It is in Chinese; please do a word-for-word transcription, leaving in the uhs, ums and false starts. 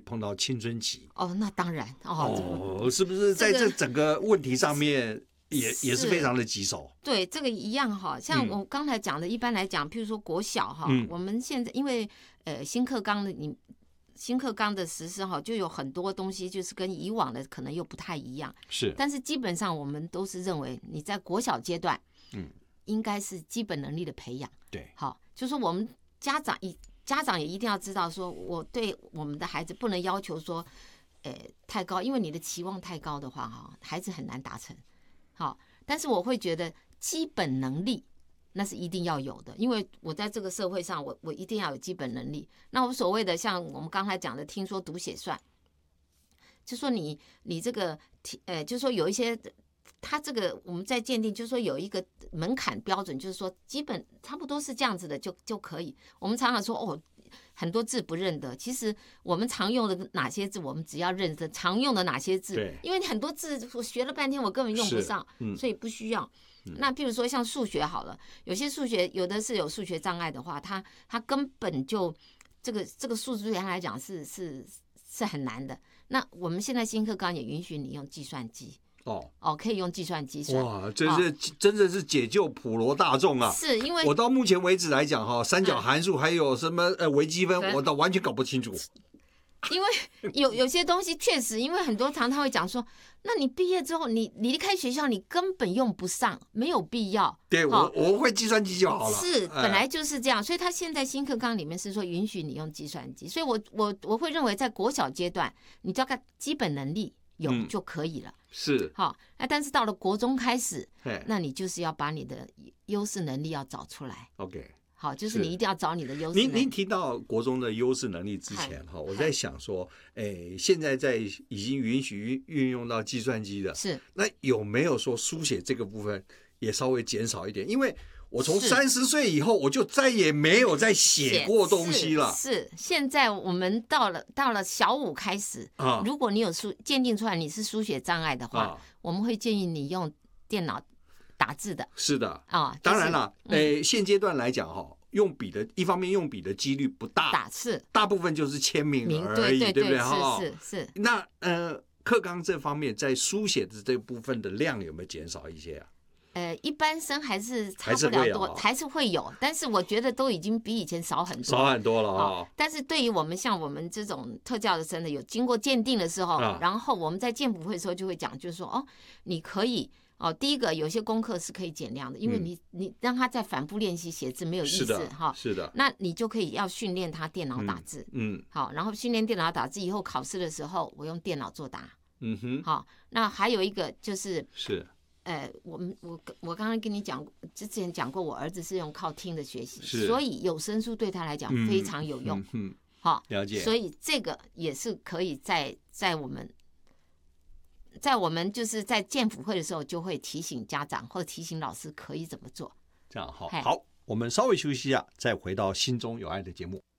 碰到青春期。 哦，那当然哦， 哦，是不是在这整个问题上面也也是非常的棘手？ 对，这个一样哈，像我刚才讲的，一般来讲，譬如说国小哈，嗯、我们现在因为呃新课纲的你新课纲的实施哈，就有很多东西就是跟以往的可能又不太一样。 是， 但是基本上我们都是认为你在国小阶段，嗯，应该是基本能力的培养。 对， 好，就是我们家长一家长也一定要知道，说我对我们的孩子不能要求说，呃，太高，因为你的期望太高的话哈，孩子很难达成。好，但是我会觉得基本能力那是一定要有的，因为我在这个社会上，我我一定要有基本能力。那我所谓的像我们刚才讲的，听说读写算，就说你你这个呃，就说有一些。他这个我们在鉴定，就是说有一个门槛标准，就是说基本差不多是这样子的就就可以。我们常常说哦，很多字不认得，其实我们常用的哪些字，我们只要认得常用的哪些字，因为很多字我学了半天，我根本用不上，嗯、所以不需要。那譬如说像数学好了，有些数学有的是有数学障碍的话，他他根本就这个这个数字对他来讲是是是很难的。那我们现在新课纲也允许你用计算机。哦哦，可以用计算机算。 哇，这是、哦、真的是解救普罗大众啊！ 是因为我到目前为止来讲哈，三角函数还有什么呃微积分，我倒完全搞不清楚。 因为有有些东西确实，因为很多常他会讲说，那你毕业之后，你离开学校，你根本用不上，没有必要。 对，我我会计算机就好了。 是，本来就是这样，所以他现在新课纲里面是说允许你用计算机，所以我我我会认为在国小阶段，你大概基本能力有就可以了。嗯是好，那但是到了国中开始，那你就是要把你的优势能力要找出来。 OK， 好，就是你一定要找你的优势能力。 您您提到国中的优势能力之前哈，我在想说，哎，现在在已经允许运用到计算机的， 是那有没有说书写这个部分也稍微减少一点？因为我从三十岁以后，我就再也没有再写过东西了。 是，是现在我们到了到了小五开始，啊、如果你有书鉴定出来你是书写障碍的话，啊、我们会建议你用电脑打字的。 是的啊， 就是、当然了，嗯、诶，现阶段来讲哈，用笔的一方面用笔的几率不大， 打字大部分就是签名而已， 对对不对？哈， 是是是。 那呃，课纲这方面在书写的这部分的量有没有减少一些啊？ 呃，一般生还是差不了多，还是会有，但是我觉得都已经比以前少很多， 少很多了啊、哦。 但是对于我们像我们这种特教的生的，有经过鉴定的时候，啊、然后我们在鉴辅会的时候就会讲，就是说哦，你可以哦，第一个有些功课是可以减量的，因为你、嗯、你让他再反复练习写字没有意思哈， 是的， 那你就可以要训练他电脑打字，嗯，嗯好，然后训练电脑打字以后考试的时候，我用电脑作答，嗯哼，好，那还有一个就是是。 呃，我们我我刚刚跟你讲，之前讲过，我儿子是用靠听的学习，所以有声书对他来讲非常有用。嗯，嗯好， 了解。 所以这个也是可以在在我们，在我们就是在鉴辅会的时候，就会提醒家长或者提醒老师可以怎么做。 这样好，好，我们稍微休息一下，再回到心中有爱的节目。